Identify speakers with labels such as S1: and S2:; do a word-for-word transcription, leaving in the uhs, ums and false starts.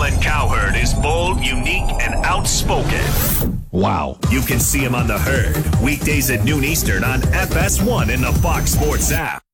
S1: Colin Cowherd is bold, unique, and outspoken.
S2: Wow.
S1: You can see him on The Herd, weekdays at noon Eastern on F S one in the Fox Sports app.